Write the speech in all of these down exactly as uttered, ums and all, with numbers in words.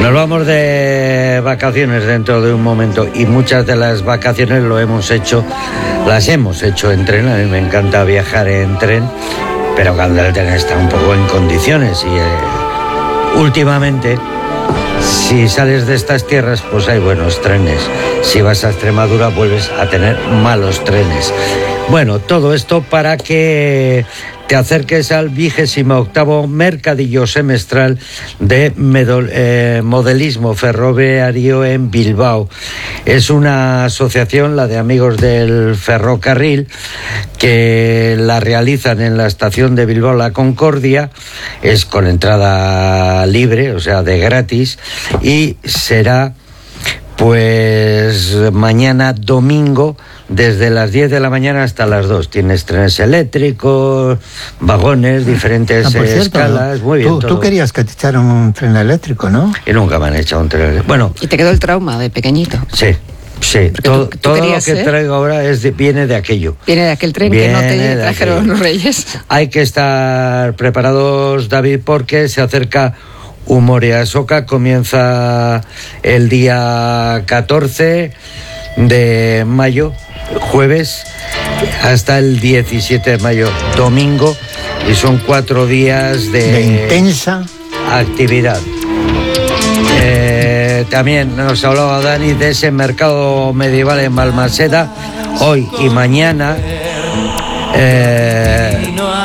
Nos vamos de vacaciones dentro de un momento y muchas de las vacaciones lo hemos hecho, las hemos hecho en tren. A mí me encanta viajar en tren, pero cuando el tren está un poco en condiciones y eh, últimamente, si sales de estas tierras, pues hay buenos trenes. Si vas a Extremadura, vuelves a tener malos trenes. Bueno, todo esto para que te acerques al vigésimo octavo mercadillo semestral de medol, eh, modelismo ferroviario en Bilbao. Es una asociación, la de amigos del ferrocarril, que la realizan en la estación de Bilbao La Concordia. Es con entrada libre, o sea, de gratis, y será pues mañana domingo desde las diez de la mañana hasta las dos. Tienes trenes eléctricos, vagones, diferentes ah, cierto, escalas, ¿no? Muy bien. Tú, todo. tú querías que te echaran un tren eléctrico, ¿no? Y nunca me han echado un tren eléctrico. Bueno. Y te quedó el trauma de pequeñito. Sí. Sí, todo, tú, tú todo lo que ser? traigo ahora es de, viene de aquello. Viene de aquel tren viene que no te trajeron los Reyes. Hay que estar preparados, David, porque se acerca Umorea Soca. Comienza el día catorce de mayo, jueves, hasta el diecisiete de mayo, domingo, y son cuatro días de, de intensa actividad. Eh, también nos hablaba Dani de ese mercado medieval en Balmaseda, hoy y mañana, eh,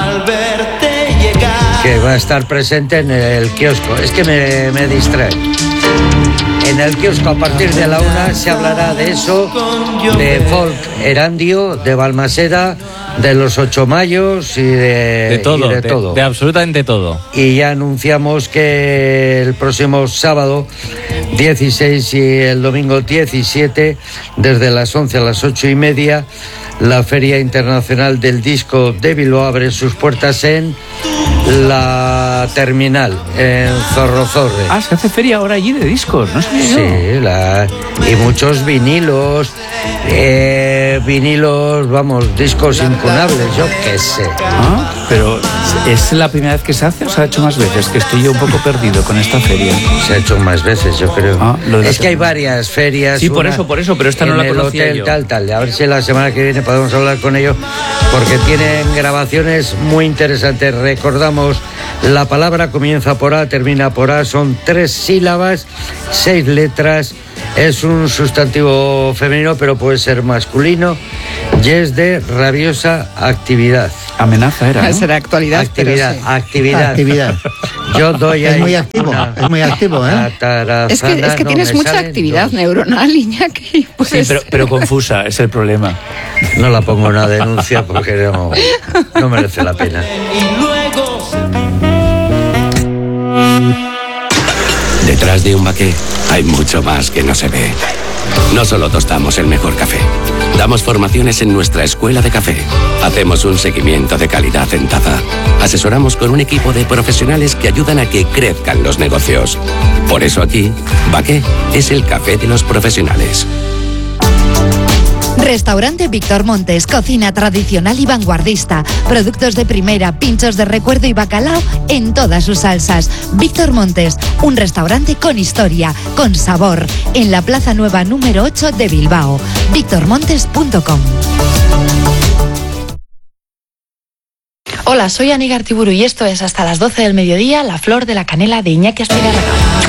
que va a estar presente en el kiosco. Es que me, me distrae. En el kiosco a partir de la una se hablará de eso, de folk erandio, de Balmaseda, de los ocho mayos y de, de todo, y de, de, todo. de absolutamente todo. Y ya anunciamos que el próximo sábado dieciséis y el domingo diecisiete, desde las once a las ocho y media, la Feria Internacional del Disco de Bilbao abre sus puertas en la terminal, en Zorrozorre. Ah, se hace feria ahora allí de discos, ¿no sé? Sí, la, y muchos vinilos, eh, vinilos, vamos, discos incunables, yo qué sé. Ah, pero ¿es la primera vez que se hace o se ha hecho más veces? Que estoy yo un poco perdido con esta feria. Se ha hecho más veces, yo creo. Ah, lo de es que hay varias ferias. Sí, por eso, por eso, pero esta no la conocía hotel, yo. Tal, tal. A ver si la semana que viene podemos hablar con ellos, porque tienen grabaciones muy interesantes. Recordamos, la palabra comienza por A, termina por A, son tres sílabas, seis letras, es un sustantivo femenino, pero puede ser masculino, y es de rabiosa actividad. Amenaza era, ¿no? Será actualidad, Actividad, pero sí. actividad. actividad. Yo doy Es ahí muy activo, una- es muy activo, ¿eh? Es que, es que no tienes me mucha salen actividad dos. neuronal, Iñaki. Pues Sí, pero, pero confusa, es el problema. No la pongo en una denuncia porque no, no merece la pena. Detrás de un baqué hay mucho más que no se ve. No solo tostamos el mejor café, damos formaciones en nuestra escuela de café. Hacemos un seguimiento de calidad en taza. Asesoramos con un equipo de profesionales que ayudan a que crezcan los negocios. Por eso aquí, Baqué es el café de los profesionales. Restaurante Víctor Montes, cocina tradicional y vanguardista, productos de primera, pinchos de recuerdo y bacalao en todas sus salsas. Víctor Montes, un restaurante con historia, con sabor, en la Plaza Nueva número ocho de Bilbao. víctor montes punto com. Hola, soy Anígar Tiburu y esto es Hasta las doce del mediodía, La Flor de la Canela de Iñaki Astigarraga.